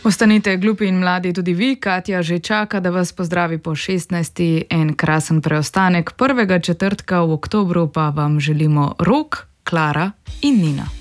Ostanite glupi in mladi tudi vi, Katja že čaka, da vas pozdravi po 16. En krasen preostanek prvega četrtka v oktobru pa vam želimo Rok, Klara in Nina.